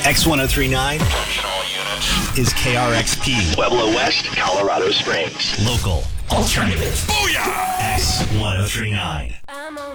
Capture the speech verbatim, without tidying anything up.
X one oh three point nine is K R X P. Pueblo West, Colorado Springs. Local. Alternative. Booyah! X one oh three point nine.